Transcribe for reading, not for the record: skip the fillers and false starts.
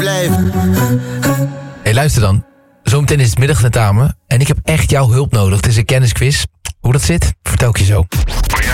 blijven. Hey, luister dan. Zometeen is het middagtentamen en ik heb echt jouw hulp nodig. Het is een kennisquiz. Hoe dat zit, vertel ik je zo.